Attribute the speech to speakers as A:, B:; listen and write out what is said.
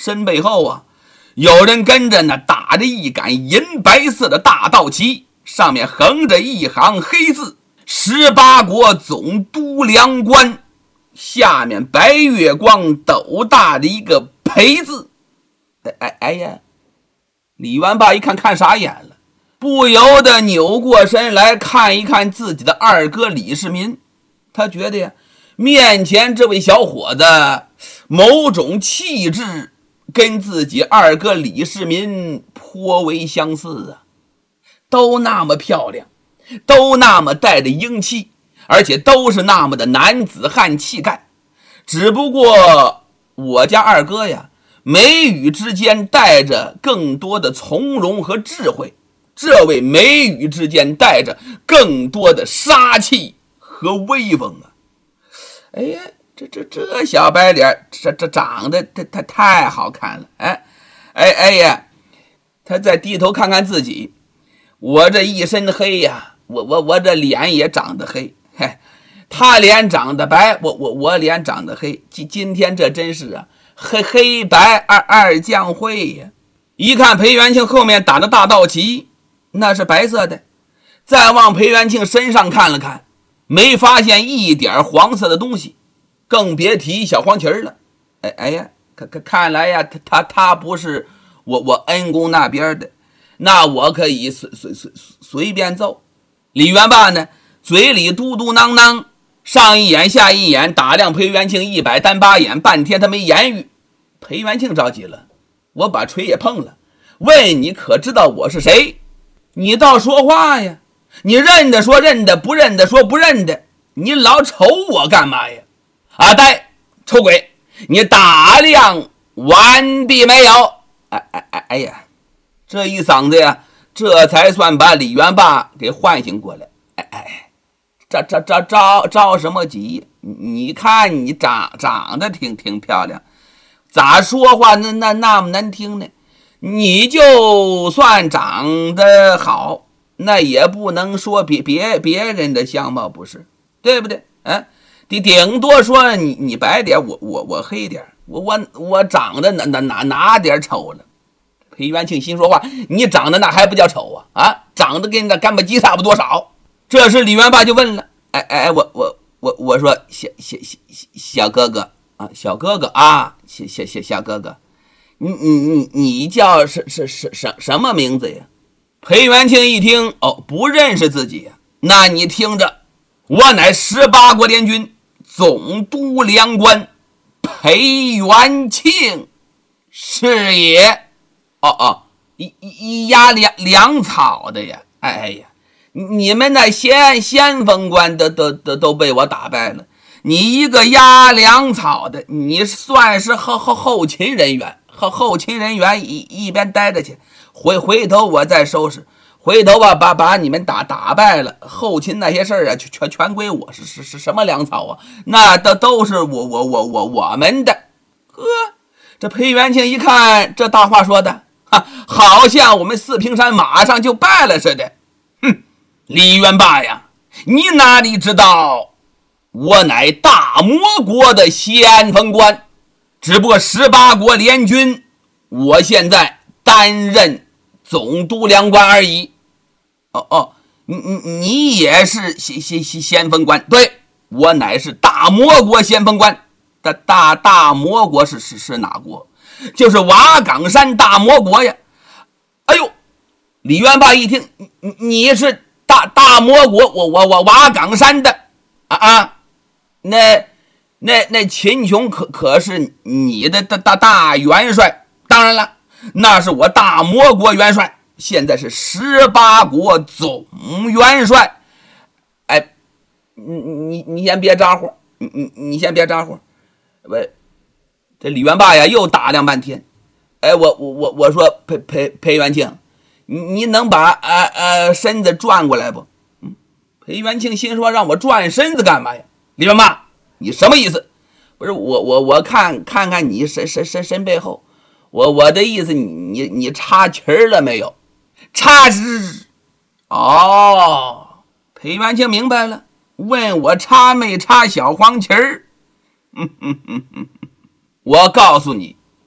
A: 身背后啊，有人跟着呢，打着一杆银白色的大道旗，上面横着一行黑字：18国总督粮官。下面白月光斗大的一个裴字。哎呀，李元霸一看看傻眼了，不由得扭过身来看一看自己的二哥李世民。他觉得呀，面前这位小伙子某种气质跟自己二哥李世民颇为相似啊，都那么漂亮，都那么带着英气，而且都是那么的男子汉气概。只不过我家二哥呀，眉宇之间带着更多的从容和智慧，这位眉宇之间带着更多的杀气和威风啊！哎呀，这小白脸，这长得他太好看了！哎呀，他再低头看看自己，我这一身黑呀，我这脸也长得黑，嘿，他脸长得白，我脸长得黑，今天这真是啊，黑白二将会呀！一看裴元庆后面打的大道旗，那是白色的，再往裴元庆身上看了看，没发现一点黄色的东西，更别提小黄旗了。哎呀，看来呀，他不是我恩公那边的，那我可以随便奏。李元霸呢，嘴里嘟嘟囔囔，上一眼下一眼打量裴元庆100单8眼，半天他没言语。裴元庆着急了，我把锤也碰了，问你可知道我是谁？你倒说话呀！你认得说认得，不认得说不认得，你老瞅我干嘛呀？阿呆，臭鬼，你打量完毕没有？哎呀，这一嗓子呀，这才算把李元霸给唤醒过来。着什么急？你看你长得挺漂亮，咋说话那么难听呢？你就算长得好，那也不能说别人的相貌不是，对不对？顶多说你白点，我黑点，我长得哪点丑了？裴元庆心说话，你长得那还不叫丑啊？长得跟那干巴鸡差不多少。这时李元霸就问了，我说小哥哥啊，小哥哥啊，小哥哥，你叫什么名字呀？裴元庆一听，不认识自己呀，那你听着，我乃18国联军总督粮官裴元庆是也。压粮草的呀！哎呀，你们那先锋官都被我打败了，你一个压粮草的，你算是后勤人员。后勤人员一边待着去，回头我再收拾。回头吧，把你们打败了，后勤那些事儿啊，全归我。是什么粮草啊？那都是我们的。呵，这裴元庆一看这大话说的，好像我们四平山马上就败了似的。哼，李元霸呀，你哪里知道，我乃大魔国的先锋官，只不过18国联军，我现在担任总督粮官而已。你也是先锋官？对，我乃是大魔国先锋官。大魔国是哪国？就是瓦岗山大魔国呀！哎呦，李元霸一听，你是大魔国，我瓦岗山的那秦琼可是你的大元帅？当然了，那是我大魔国元帅，现在是18国总元帅。哎，你先别招呼，你先别招呼。喂，这李元霸呀又打量半天。我说裴元庆，你能把身子转过来不？裴元庆心说，让我转身子干嘛呀？李元霸，你什么意思？不是我看看你身背后，我的意思，你插旗儿了没有？插枝。裴元庆明白了，问我插没插小黄旗儿？我告诉你，